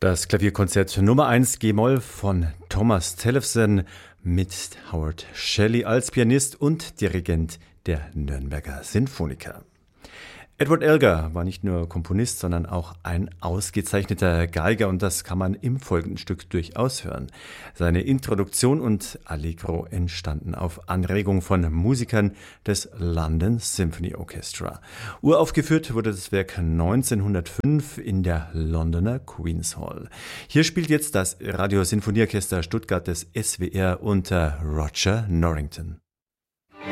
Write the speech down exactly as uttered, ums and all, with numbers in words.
Das Klavierkonzert Nummer eins G-Moll von Thomas Tellefsen mit Howard Shelley als Pianist und Dirigent der Nürnberger Sinfoniker. Edward Elgar war nicht nur Komponist, sondern auch ein ausgezeichneter Geiger und das kann man im folgenden Stück durchaus hören. Seine Introduktion und Allegro entstanden auf Anregung von Musikern des London Symphony Orchestra. Uraufgeführt wurde das Werk neunzehnhundertfünf in der Londoner Queen's Hall. Hier spielt jetzt das Radiosinfonieorchester Stuttgart des S W R unter Roger Norrington.